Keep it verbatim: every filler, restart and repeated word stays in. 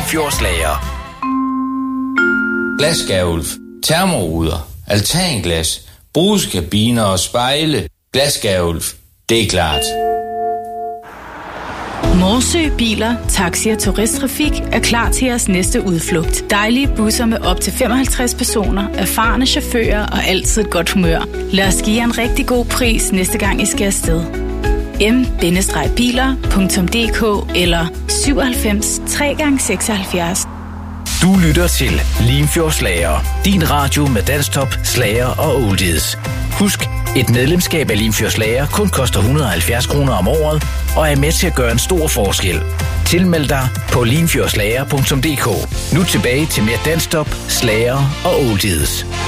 Limfjordslager. Glasgavl, termoruder, altanglas, brugskabiner og spejle. Glasgavl, det er klart. Morsø Biler, Taxi og Turisttrafik er klar til jeres næste udflugt. Dejlige busser med op til femoghalvtreds personer, erfarne chauffører og altid et godt humør. Lad os give jer en rigtig god pris næste gang I skal afsted. m bindestreg biler punktum d k eller syvoghalvfems tre gange seksoghalvfjerds. Du lytter til Limfjordslager, din radio med danstop, slager og oldies. Husk, et medlemskab af Limfjordslager kun koster et hundrede og halvfjerds kroner om året og er med til at gøre en stor forskel. Tilmeld dig på limfjordslager punktum d k. Nu tilbage til mere danstop, slager og oldies.